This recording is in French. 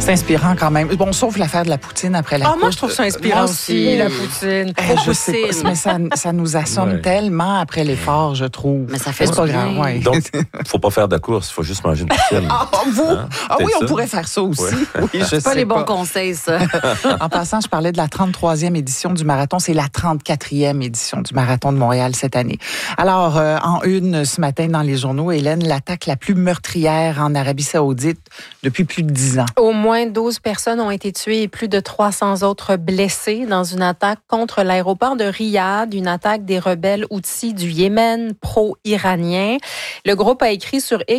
C'est inspirant quand même. Bon, sauf l'affaire de la poutine après la course. Moi, je trouve ça inspirant aussi, la poutine. Je sais pas, mais ça nous assomme tellement après l'effort, je trouve. Mais ça fait pas du bien. grave. Ouais. Donc, faut pas faire de la course, il faut juste manger une poutine. Oui, on pourrait faire ça aussi. Oui, je sais C'est pas les bons conseils, ça. En passant, je parlais de la 33e édition du marathon. C'est la 34e édition du marathon de Montréal cette année. Alors, en une ce matin dans les journaux, Hélène, l'attaque la plus meurtrière en Arabie Saoudite depuis plus de 10 ans. Au moins 12 personnes ont été tuées et plus de 300 autres blessées dans une attaque contre l'aéroport de Riyad, une attaque des rebelles Houthis du Yémen pro-iranien. Le groupe a écrit sur X